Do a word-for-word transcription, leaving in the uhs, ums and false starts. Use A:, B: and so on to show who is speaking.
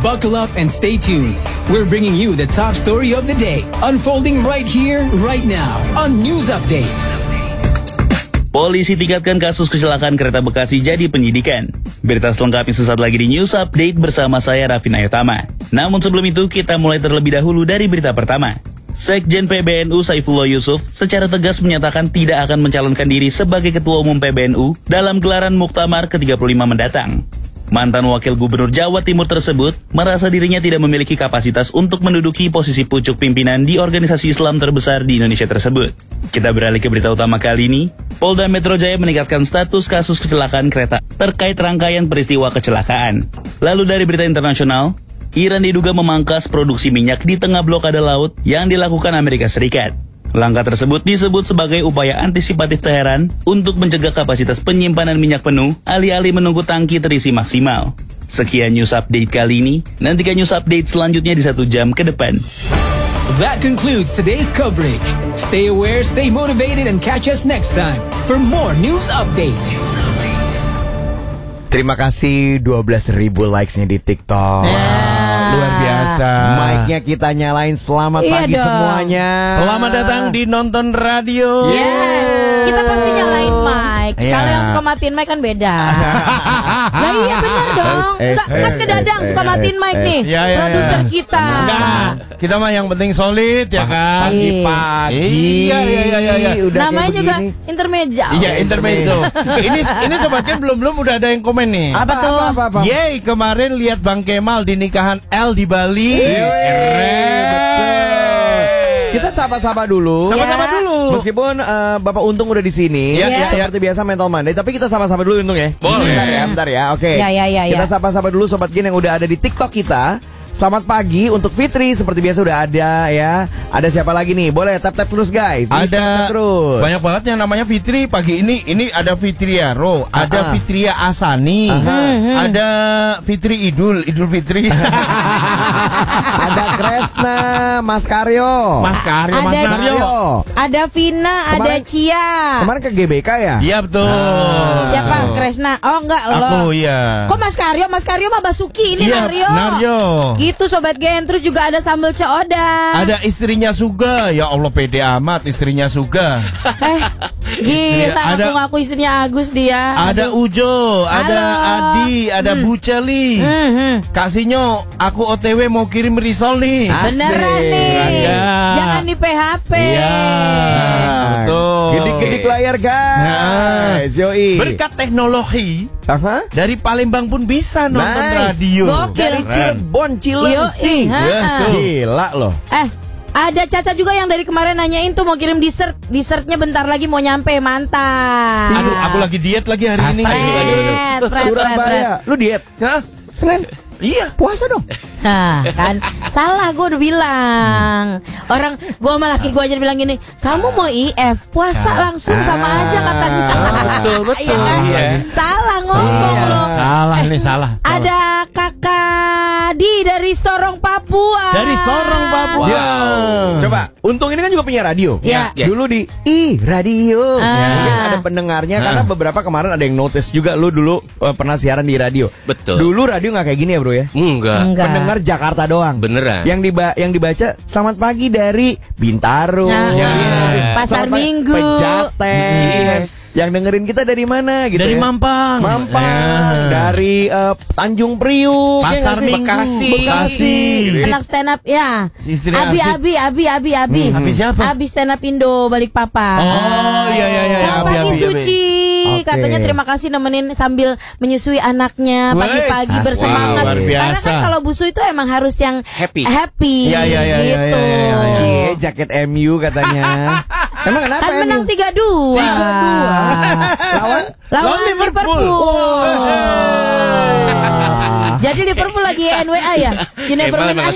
A: buckle up and stay tuned. We're bringing you the top story of the day, unfolding right here, right now, on News Update.
B: Polisi tingkatkan kasus kecelakaan kereta Bekasi jadi penyidikan. Berita selengkapnya sesaat lagi di News Update bersama saya Raffi Nayotama. Namun sebelum itu kita mulai terlebih dahulu dari berita pertama. Sekjen P B N U Saifullah Yusuf secara tegas menyatakan tidak akan mencalonkan diri sebagai Ketua Umum P B N U dalam gelaran Muktamar ke tiga puluh lima mendatang. Mantan Wakil Gubernur Jawa Timur tersebut merasa dirinya tidak memiliki kapasitas untuk menduduki posisi pucuk pimpinan di organisasi Islam terbesar di Indonesia tersebut. Kita beralih ke berita utama kali ini. Polda Metro Jaya meningkatkan status kasus kecelakaan kereta terkait rangkaian peristiwa kecelakaan. Lalu dari berita internasional, Iran diduga memangkas produksi minyak di tengah blokade laut yang dilakukan Amerika Serikat. Langkah tersebut disebut sebagai upaya antisipatif Teheran untuk mencegah kapasitas penyimpanan minyak penuh alih-alih menunggu tangki terisi maksimal. Sekian News Update kali ini, nantikan News Update selanjutnya di satu jam ke depan.
A: That concludes today's coverage. Stay aware, stay motivated, and catch us next time for more News Update.
C: Terima kasih dua belas ribu likes-nya di TikTok.
D: Yeah. Luar biasa.
C: Mic-nya kita nyalain. Selamat
E: Iya
C: pagi
E: dong.
C: semuanya.
D: Selamat datang di Nonton Radio.
E: Yes, kita pasti nyalain mic.
D: Iya.
E: Kalau yang suka matiin mic kan beda. Nah iya benar dong.
C: Eh,
E: Enggak,
C: eh,
E: kan
C: eh,
E: si Dadang
C: eh,
E: suka
C: eh,
E: matiin
C: eh,
E: mic
C: eh.
E: nih.
D: Iya, iya,
E: Produser
D: iya.
E: kita.
D: Enggak, kita mah yang penting solid ya kan.
C: Pagi-pagi.
D: Iya, iya, iya, iya, iya.
C: Udah
E: Namanya
C: kayak
E: juga
C: begini.
E: intermezzo.
D: Iya, intermezzo. ini ini sobatnya belum-belum udah ada yang komen nih.
E: Apa tuh?
C: Apa, apa, apa?
D: Yeay, kemarin lihat Bang Kemal di nikahan L di Bali. Keren.
C: Kita sapa-sapa dulu.
D: Sama-sama
E: Ya.
D: dulu.
C: Meskipun uh, Bapak Untung udah di sini,
D: Iya,
E: iya,
C: seperti biasa Mental Monday, tapi kita sapa-sapa dulu Untung ya.
D: Boleh.
C: Bentar ya, bentar ya. Oke.
E: Ya, ya, ya,
C: Kita
E: ya.
C: sapa-sapa dulu Sobat Gen yang udah ada di TikTok kita. Selamat pagi untuk Fitri, seperti biasa udah ada ya. Ada siapa lagi nih? Boleh tap-tap terus guys. Di
D: Ada
C: tap-tap terus.
D: banyak banget yang namanya Fitri pagi ini. Ini ada Fitria Ro,
C: Ah,
D: ada
C: ah.
D: Fitria Asani, ada Fitri Idul, Idul Fitri.
C: Ada Kresna, Mas Karyo.
D: Mas Karyo, Mas
E: Ada
D: Karyo.
E: Ada Vina, ada
C: Kemarin-
E: Cia.
C: Kemarin ke G B K ya?
D: Iya betul.
E: Siapa? Kresna. Oh enggak lo.
D: Aku iya.
E: Kok Mas Karyo? Mas Karyo mah Basuki, ini
D: Iya,
E: Naryo.
D: Naryo.
E: Gitu Sobat Gen. Terus juga ada sambal Coda.
D: Ada istrinya Suga. Ya Allah pede amat istrinya Suga.
E: Eh, gila
D: Ada-
E: ngaku-ngaku istrinya Agus dia.
D: Ada Ujo, ada
E: Halo.
D: Adi, ada Bu Celi.
E: Hmm, hmm.
D: Kasihnya aku O T W mau kirim risol nih.
C: Asik.
E: Beneran nih.
D: Ada.
E: Jangan di P H P.
D: Iya, betul.
C: Gidik-gidik layar guys. Yoi.
D: Berkat teknologi
C: Aha.
D: dari Palembang pun bisa nonton
C: Nice.
D: radio.
E: Gokil.
C: Dari Cirebon, Cilengsi.
E: Yoi, ha.
C: Gila loh.
E: Eh, ada Caca juga yang dari kemarin nanyain tuh mau kirim dessert. Dessertnya bentar lagi mau nyampe, mantap.
D: Aduh, aku lagi diet lagi hari ini.
E: Pret, pret, pret, pret.
C: Surabaya. Lu diet?
D: Hah?
C: Senin.
D: Iya.
C: Puasa dong.
E: Nah, kan salah gue udah bilang. Orang gue sama laki gue aja bilang gini, kamu mau I F puasa langsung sama aja katanya.
D: betul, betul.
E: Iya kan?
D: Iya.
E: Salah ngomong
D: Iya.
E: loh.
D: Salah nih, salah.
E: Ada kakak Di dari Sorong Papua.
D: Dari Sorong Papua.
C: Ya. Coba, Untung ini kan juga punya radio.
E: Iya.
D: Yes.
C: Dulu di I radio.
E: Ah.
C: Mungkin ada pendengarnya karena beberapa kemarin ada yang notice juga lu dulu uh, pernah siaran di radio.
F: Betul.
C: Dulu radio nggak kayak gini ya, Bro ya.
F: Enggak.
E: Enggak.
C: Pendengar Jakarta doang.
F: Beneran.
C: Yang diba yang dibaca selamat pagi dari Bintaro.
E: Nah,
D: Ya.
E: Pasar
C: Selamat pagi,
E: Minggu.
C: Pejaten.
F: Yes.
C: Yang dengerin kita dari mana gitu
D: Dari
C: ya?
D: Mampang.
C: Mampang.
D: Ya.
C: Dari uh, Tanjung Priuk.
D: Pasar
C: ya nggak sih?
D: Minggu.
F: Bekasi.
C: Bekasi.
D: Gitu ya.
E: Anak stand up ya.
D: Istri
E: Abi,
D: Ardi.
E: Abi, Abi, Abi, Abi.
D: Hmm. Abi siapa?
E: Abi stand up Indo Balikpapan.
D: Oh, iya, iya, iya.
E: Selamat
D: Abi,
E: pagi
D: Abi, Abi.
E: Suci.
C: Oke.
E: Katanya terima kasih nemenin sambil menyusui anaknya pagi-pagi
D: Wes,
E: bersemangat.
D: luar biasa.
E: Karena kan kalau busu itu emang harus yang
F: Happy.
E: Happy.
D: Iya, iya, iya, iya,
E: gitu.
D: iya, iya, iya.
C: Cie, jaket M U katanya. Emang kenapa
E: Kan
C: M U?
E: menang tiga dua.
C: Lawan?
E: Lawan
D: Lawan
E: Liverpool.
D: Liverpool.
E: Jadi Liverpool lagi N W A ya? You never
F: Kemal
E: win
F: emang